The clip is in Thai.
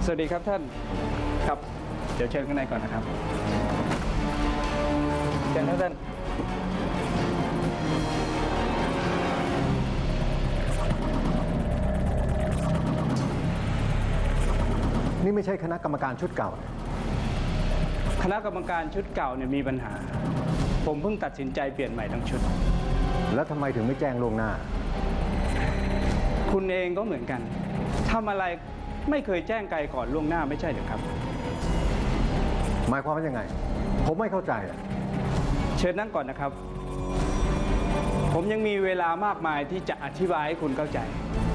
สวัสดีครับท่านครับเดี๋ยวเชิญข้างในก่อนนะครับเชิญครับท่านนี่ไม่ใช่คณะกรรมการชุดเก่าคณะกรรมการชุดเก่าเนี่ยมีปัญหาผมเพิ่งตัดสินใจเปลี่ยนใหม่ทั้งชุดแล้วทำไมถึงไม่แจ้งล่วงหน้าคุณเองก็เหมือนกันทำอะไรไม่เคยแจ้งไกลก่อนล่วงหน้าไม่ใช่หรือครับหมายความว่ายังไงผมไม่เข้าใจเชิญนั่งก่อนนะครับผมยังมีเวลามากมายที่จะอธิบายให้คุณเข้าใจ